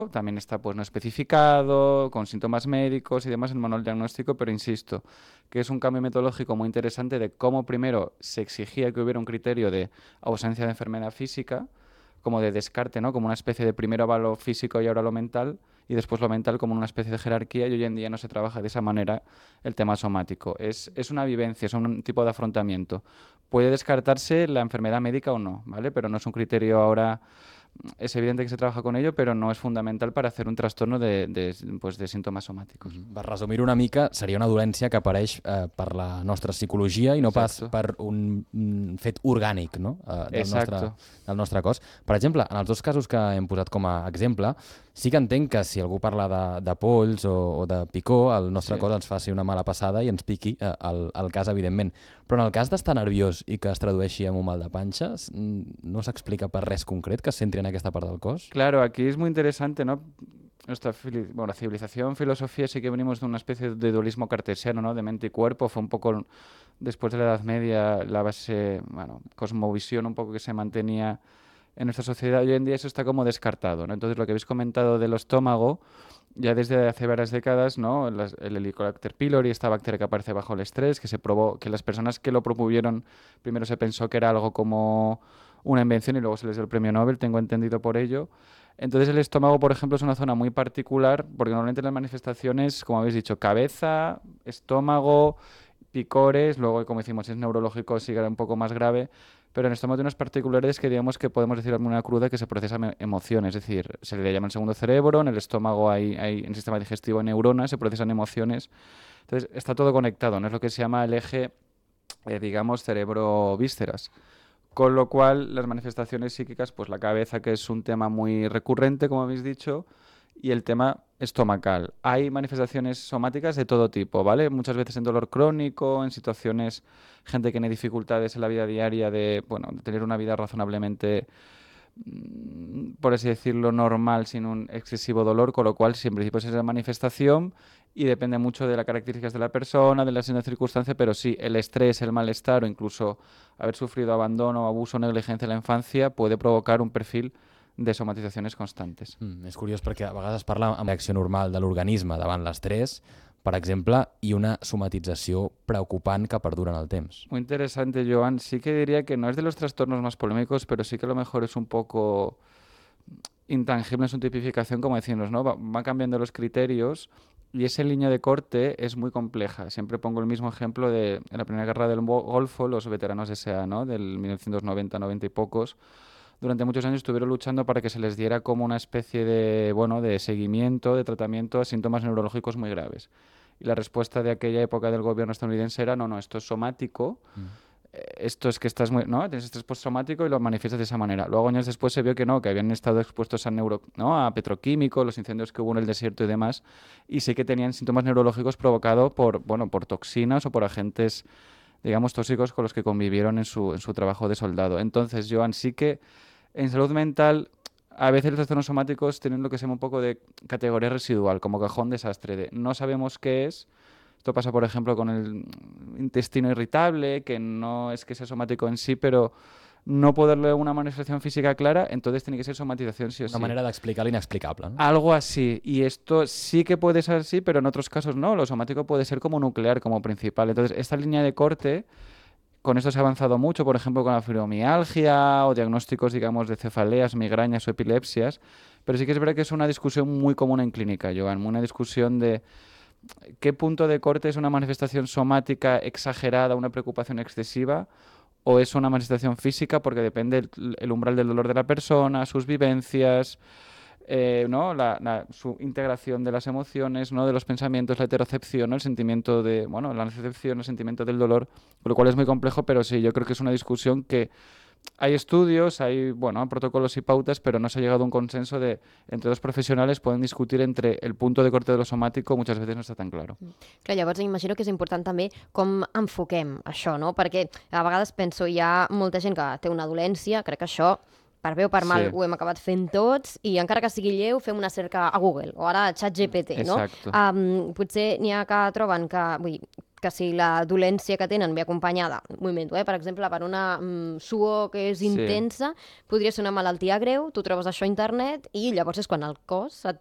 también está pues no especificado, con síntomas médicos y demás en el manual diagnóstico, pero insisto, que es un cambio metodológico muy interesante de cómo primero se exigía que hubiera un criterio de ausencia de enfermedad física, como de descarte, ¿no? Como una especie de primero va lo físico y ahora lo mental, y después lo mental como una especie de jerarquía, y hoy en día no se trabaja de esa manera el tema somático. Es una vivencia, es un tipo de afrontamiento. Puede descartarse la enfermedad médica o no, ¿vale? Pero no es un criterio ahora. Es evidente que se trabaja con ello, però no és fundamental per a fer un trastorno pues, de símptomes somàticos. Per resumir una mica, seria una dolència que apareix per la nostra psicologia i no pas Exacto. per un fet orgànic, no? Exacto. Del nostre cos. Per exemple, en els dos casos que hem posat com a exemple, sí que entenc que si algú parla de polls o de picor, el nostre Sí. cos ens faci una mala passada i ens piqui el cas, evidentment. Però en el cas d'estar nerviós i que es tradueixi en un mal de panxa, no s'explica per res concret que es centri en aquesta part del cos? Claro, aquí es muy interesante, ¿no? Bueno, civilización, filosofía, sí que venimos de una especie de dualismo cartesiano, ¿no? De mente y cuerpo. Fue un poco, después de la Edad Media, la base, bueno, cosmovisión un poco que se mantenía en nuestra sociedad. Hoy en día eso está como descartado, ¿no? Entonces, lo que habéis comentado del estómago, ya desde hace varias décadas, ¿no? El Helicobacter pylori, esta bacteria que aparece bajo el estrés, que se probó, que las personas que lo promovieron, primero se pensó que era algo como una invención y luego se les dio el premio Nobel, tengo entendido por ello. Entonces el estómago, por ejemplo, es una zona muy particular porque normalmente las manifestaciones, como habéis dicho, cabeza, estómago, picores, luego, como decimos, si es neurológico, sigue un poco más grave, pero en el estómago tiene unas particularidades que digamos que podemos decir una cruda que se procesan emociones, es decir, se le llama el segundo cerebro, en el estómago hay en el sistema digestivo hay neuronas, se procesan emociones, entonces está todo conectado, no es lo que se llama el eje, digamos, cerebro-vísceras. Con lo cual, las manifestaciones psíquicas, pues la cabeza, que es un tema muy recurrente, como habéis dicho, y el tema estomacal. Hay manifestaciones somáticas de todo tipo, ¿vale? Muchas veces en dolor crónico, en situaciones, gente que tiene dificultades en la vida diaria de, bueno, de tener una vida razonablemente, por así decirlo, normal, sin un excesivo dolor, con lo cual, si en principio es esa manifestación y depende mucho de las características de la persona, de la circunstancia, pero sí, el estrés, el malestar o incluso haber sufrido abandono, abuso o negligencia en la infancia puede provocar un perfil de somatizaciones constantes. És curiós perquè a vegades es parla amb reacció normal de l'organisme davant l'estrès, per exemple, i una somatització preocupant que perdura en el temps. Muy interesante, Joan. Sí que diría que no es de los trastornos más polémicos, pero sí que a lo mejor es un poco intangible en su tipificación, como decimos, ¿no? Va cambiando los criterios y esa línea de corte es muy compleja. Siempre pongo el mismo ejemplo de en la Primera Guerra del Golfo, los veteranos de SEA, ¿no? Del 1990, 90 y pocos, durante muchos años estuvieron luchando para que se les diera como una especie de, bueno, de seguimiento, de tratamiento a síntomas neurológicos muy graves. Y la respuesta de aquella época del gobierno estadounidense era, no, no, esto es somático, esto es que estás muy, ¿no? Tienes estrés postraumático y lo manifiestas de esa manera. Luego, años después, se vio que no, que habían estado expuestos a ¿no? A petroquímicos, los incendios que hubo en el desierto y demás, y sí que tenían síntomas neurológicos provocados por, bueno, por toxinas o por agentes, digamos, tóxicos con los que convivieron en su trabajo de soldado. Entonces, Joan, sí que en salud mental, a veces los trastornos somáticos tienen lo que se llama un poco de categoría residual, como cajón desastre, de no sabemos qué es. Esto pasa, por ejemplo, con el intestino irritable, que no es que sea somático en sí, pero no poderle una manifestación física clara, entonces tiene que ser somatización sí o Una sí. manera d'explicar l'inexplicable, no? Algo así. Y esto sí que puede ser así, pero en otros casos no. Lo somático puede ser como nuclear, como principal. Entonces, esta línea de corte, con esto se ha avanzado mucho, por ejemplo, con la fibromialgia o diagnósticos, digamos, de cefaleas, migrañas o epilepsias. Pero sí que es verdad que es una discusión muy común en clínica, Joan. Una discusión de qué punto de corte es una manifestación somática exagerada, una preocupación excesiva, o es una manifestación física porque depende el umbral del dolor de la persona, sus vivencias, ¿no? Su integración de las emociones, ¿no? De los pensamientos, la heterocepción, ¿no? El sentimiento de, bueno, la nececepción, el sentimiento del dolor, con lo cual es muy complejo, pero sí, yo creo que es una discusión que hay estudios, hay, bueno, protocolos y pautas, pero no se ha llegado a un consenso de entre dos profesionales pueden discutir entre el punto de corte de lo somático, muchas veces no está tan claro. Clar, llavors imagino que és important també com enfoquem això, no? Perquè a vegades penso, hi ha molta gent que té una dolència, crec que això per bé o per mal Sí. ho hem acabat fent tots, i encara que sigui lleu, fem una cerca a Google, o ara a ChatGPT, no? Exacto. Potser n'hi ha que troben que si la dolència que tenen ve acompanyada, m'ho invento, per exemple, per una suor que és Sí. intensa, podria ser una malaltia greu, tu trobes això a internet i llavors és quan el cos et